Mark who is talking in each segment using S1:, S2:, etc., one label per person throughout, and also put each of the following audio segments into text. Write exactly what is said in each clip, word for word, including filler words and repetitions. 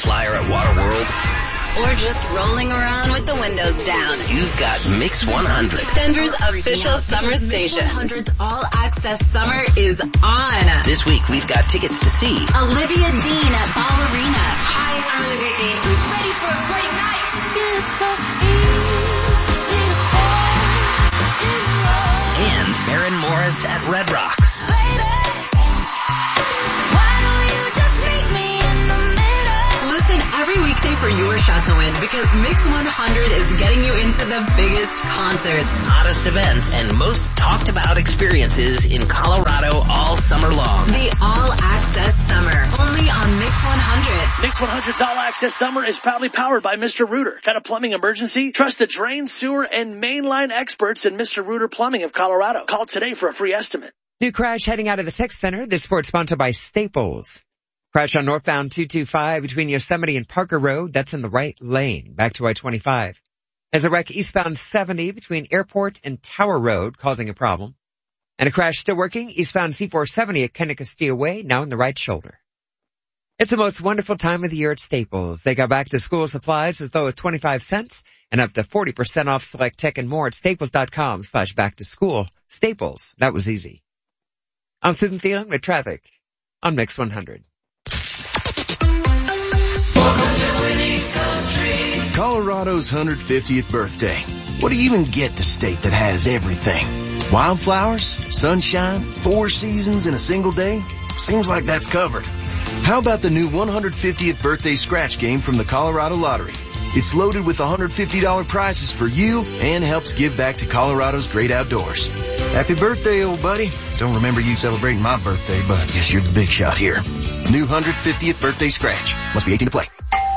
S1: flyer at Waterworld,
S2: or just rolling around with the windows down,
S1: you've got Mix one hundred.
S2: Denver's official summer station. Mix one hundred's all-access summer is on.
S1: This week, we've got tickets to see
S2: Olivia Dean at Ball Arena.
S3: Hi, I'm Olivia Dean. Who's ready for a great night? It's so easy to fall in love.
S1: And Maren Morris at Red Rocks.
S3: Baby, why don't you just meet me in the middle?
S2: Listen every weekday for your shot to win, because Mix one hundred is getting you into the biggest concerts,
S1: hottest events, and most talked about experiences in Colorado all summer long.
S2: The all-access summer, only on Mix one hundred.
S4: Mix one hundred's all-access summer is proudly powered by Mister Rooter. Got a plumbing emergency? Trust the drain, sewer, and mainline experts in Mister Rooter Plumbing of Colorado. Call today for a free estimate.
S5: New crash heading out of the Tech Center. This sports sponsored by Staples. Crash on northbound two two five between Yosemite and Parker Road. That's in the right lane. Back to I twenty-five. There's a wreck eastbound seventy between Airport and Tower Road, causing a problem. And a crash still working eastbound C four seventy at Kennicastilla Way, now in the right shoulder. It's the most wonderful time of the year at Staples. They got back to school supplies as low as twenty-five cents and up to forty percent off select tech and more at staples.com slash back to school. Staples, that was easy. I'm Susan Thielen with traffic on Mix one hundred.
S6: Colorado's one hundred fiftieth birthday. What do you even get the state that has everything? Wildflowers, sunshine, four seasons in a single day? Seems like that's covered. How about the new one hundred fiftieth birthday scratch game from the Colorado Lottery? It's loaded with one hundred fifty dollars prizes for you and helps give back to Colorado's great outdoors. Happy birthday, old buddy. Don't remember you celebrating my birthday, but I guess you're the big shot here. New one hundred fiftieth birthday scratch. Must be eighteen to play.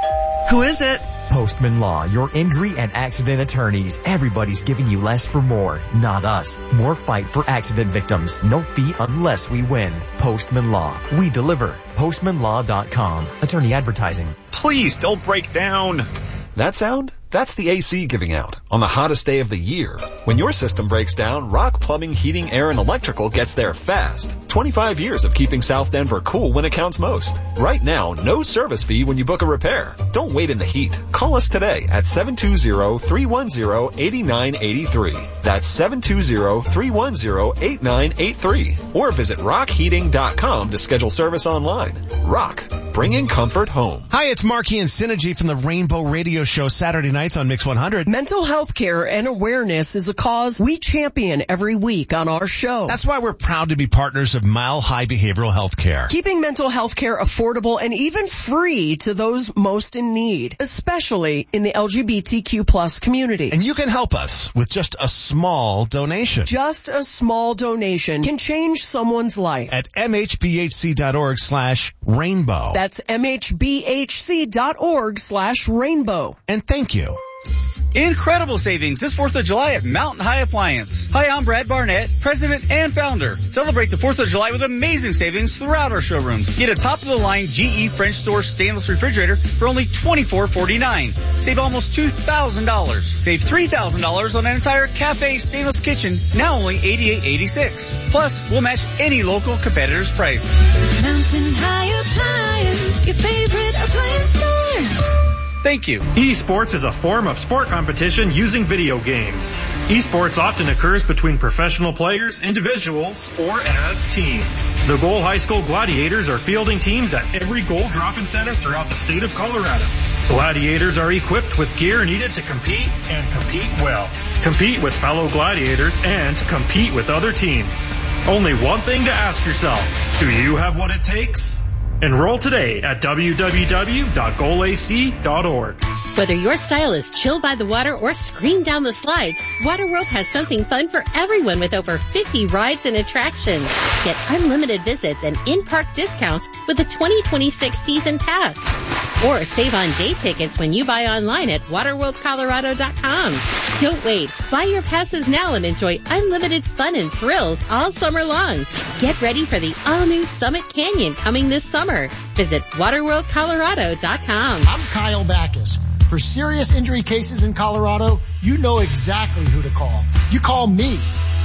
S7: Who is it?
S8: Postman Law, your injury and accident attorneys. Everybody's giving you less for more, not us. More fight for accident victims. No fee unless we win. Postman Law. We deliver. postman law dot com. Attorney advertising.
S9: Please don't break down. That sound? That's the A C giving out on the hottest day of the year. When your system breaks down, Rock Plumbing, Heating, Air, and Electrical gets there fast. twenty-five years of keeping South Denver cool when it counts most. Right now, no service fee when you book a repair. Don't wait in the heat. Call us today at seven two zero, three one zero, eight nine eight three. That's seven two zero, three one zero, eight nine eight three. Or visit rock heating dot com to schedule service online. Rock, bringing comfort home.
S10: Hi, it's Marky and Synergy from the Rainbow Radio Show Saturday nights on Mix one hundred.
S11: Mental health care and awareness is a cause we champion every week on our show.
S10: That's why we're proud to be partners of Mile High Behavioral Health Care.
S11: Keeping mental health care affordable and even free to those most in need, especially in the L G B T Q plus community.
S10: And you can help us with just a small donation.
S11: Just a small donation can change someone's life.
S10: At m h b h c dot org slash rainbow.
S11: That's m h b h c dot org slash rainbow.
S10: And thank you.
S12: Incredible savings this fourth of July at Mountain High Appliance. Hi, I'm Brad Barnett, president and founder. Celebrate the fourth of July with amazing savings throughout our showrooms. Get a top-of-the-line G E French door stainless refrigerator for only twenty-four forty-nine. Save almost two thousand dollars. Save three thousand dollars on an entire cafe stainless kitchen, now only eighty-eight eighty-six. Plus, we'll match any local competitor's price.
S3: Mountain High Appliance, your favorite appliance store.
S12: Thank you.
S13: Esports is a form of sport competition using video games. Esports often occurs between professional players, individuals, or as teams. The Goal High School Gladiators are fielding teams at every goal drop-in center throughout the state of Colorado. Gladiators are equipped with gear needed to compete and compete well. Compete with fellow gladiators and compete with other teams. Only one thing to ask yourself: do you have what it takes? Enroll today at w w w dot goal a c dot org.
S14: Whether your style is chill by the water or scream down the slides, Waterworld has something fun for everyone with over fifty rides and attractions. Get unlimited visits and in-park discounts with a twenty twenty-six season pass. Or save on day tickets when you buy online at waterworld colorado dot com. Don't wait. Buy your passes now and enjoy unlimited fun and thrills all summer long. Get ready for the all-new Summit Canyon coming this summer. Visit waterworld colorado dot com.
S15: I'm Kyle Backus. For serious injury cases in Colorado, you know exactly who to call. You call me.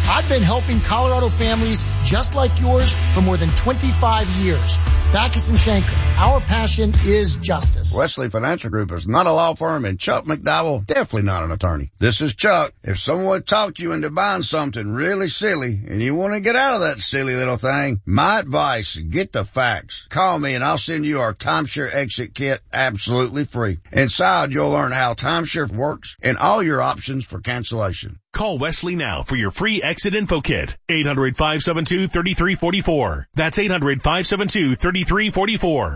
S15: I've been helping Colorado families just like yours for more than twenty-five years. Backus and Schenker, our passion is justice.
S16: Wesley Financial Group is not a law firm, and Chuck McDowell definitely not an attorney. This is Chuck. If someone talked you into buying something really silly and you want to get out of that silly little thing, my advice, get the facts. Call me and I'll send you our timeshare exit kit absolutely free. Inside, you'll learn how timeshare works and all your options for cancellation.
S17: Call Wesley now for your free exit info kit. eight hundred, five seven two, three three four four. That's eight hundred, five seven two, three three four four.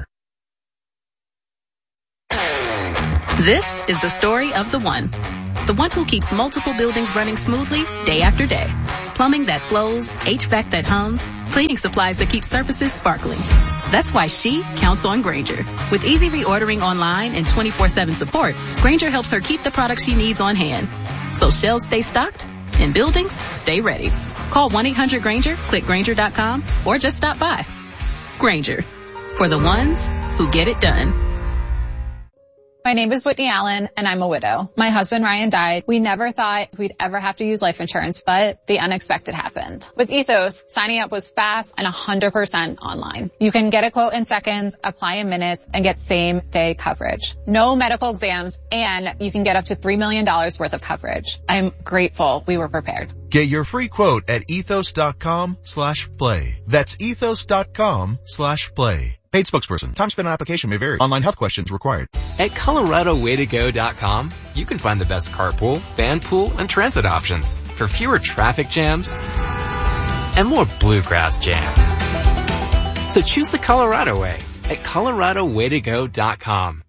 S18: This is the story of the one. The one who keeps multiple buildings running smoothly day after day. Plumbing that flows, H V A C that hums, cleaning supplies that keep surfaces sparkling. That's why she counts on Grainger. With easy reordering online and twenty-four seven support, Grainger helps her keep the products she needs on hand. So shelves stay stocked and buildings stay ready. Call one eight hundred Grainger, click Grainger dot com, or just stop by. Grainger, for the ones who get it done.
S19: My name is Whitney Allen, and I'm a widow. My husband, Ryan, died. We never thought we'd ever have to use life insurance, but the unexpected happened. With Ethos, signing up was fast and one hundred percent online. You can get a quote in seconds, apply in minutes, and get same-day coverage. No medical exams, and you can get up to three million dollars worth of coverage. I'm grateful we were prepared.
S20: Get your free quote at ethos.com slash play. That's ethos.com slash play. Paid spokesperson. Time spent on application may vary. Online health questions required.
S21: At Colorado Way To Go dot com, you can find the best carpool, van pool, and transit options for fewer traffic jams and more bluegrass jams. So choose the Colorado way at Colorado Way To Go dot com.